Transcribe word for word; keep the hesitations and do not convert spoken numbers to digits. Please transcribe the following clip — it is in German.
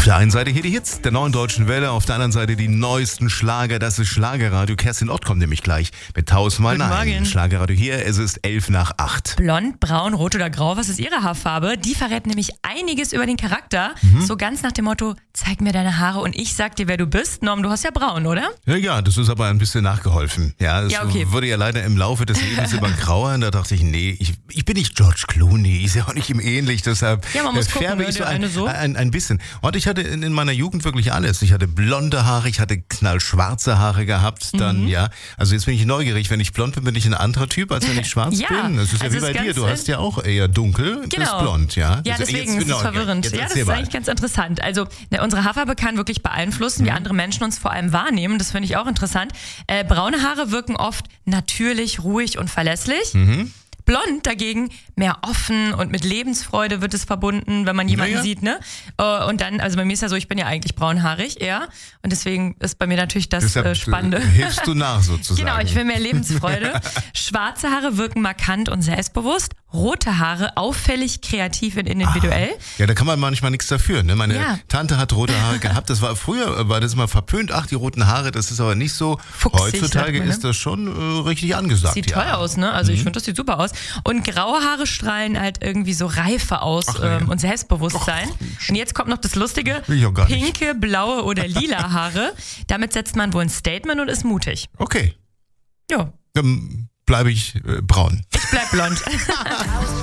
der einen Seite hier die Hits der neuen deutschen Welle, auf der anderen Seite die neuesten Schlager. Das ist Schlagerradio. Kerstin Ott kommt nämlich gleich mit tausendmal Guten Nein. Morgen. Schlagerradio hier, es ist elf nach acht. Blond, braun, rot oder grau, was ist Ihre Haarfarbe? Die verrät nämlich einiges über den Charakter. Mhm. So ganz nach dem Motto, zeig mir deine Haare und ich sag dir, wer du bist. Norm, du hast ja braun, oder? Ja, ja, das ist aber ein bisschen nachgeholfen. Ja, es Ja, okay. wurde ja leider im Laufe des Lebens immer grauer. Und da dachte ich, nee, ich, ich bin nicht George Clooney, ich sehe auch nicht ihm ähnlich. Deshalb Ja, man muss äh, gucken, färbe ne, ich so der ein, eine so. ein, ein bisschen. Und ich hatte in, in meiner Jugend wirklich alles. Ich hatte blonde Haare, ich hatte knallschwarze Haare gehabt. Dann, Mhm. ja, also jetzt bin ich neugierig. Wenn ich blond bin, bin ich ein anderer Typ, als wenn ich schwarz Ja, bin. Das ist ja also wie bei ist dir. ganz, Du hast ja auch eher dunkel, bist Genau. blond, ja? Ja, Also deswegen jetzt, ist es genau, verwirrend. Jetzt Ja, das erzähl ist mal. eigentlich ganz interessant. Also ne, unsere Haarfarbe kann wirklich beeinflussen, wie andere Menschen uns vor allem wahrnehmen. Das finde ich auch interessant. Äh, braune Haare wirken oft natürlich, ruhig und verlässlich. Mhm. Blond dagegen mehr offen und mit Lebensfreude wird es verbunden, wenn man jemanden Ja, ja. sieht, ne? Äh, Und dann, also bei mir ist ja so, ich bin ja eigentlich braunhaarig, eher. Und deswegen ist bei mir natürlich das Deshalb äh, Spannende. äh, hilfst du nach sozusagen. Genau, ich will mehr Lebensfreude. Schwarze Haare wirken markant und selbstbewusst. Rote Haare auffällig, kreativ und individuell. Ja, da kann man manchmal nichts dafür. Ne? Meine Ja. Tante hat rote Haare gehabt. Das war früher, war das immer verpönt. Ach, die roten Haare, das ist aber nicht so. Fuchsig, Heutzutage sagt man, ne? ist das schon äh, richtig angesagt. Sieht ja. toll aus, ne? Also ich finde, das sieht super aus. Und graue Haare strahlen halt irgendwie so Reife aus Ach, ja. ähm, und Selbstbewusstsein. und jetzt kommt noch das Lustige. Will ich auch gar nicht. Pinke, blaue oder lila Haare. Damit setzt man wohl ein Statement und ist mutig. Okay, Ja, dann bleibe ich äh, braun. ich bleib blond.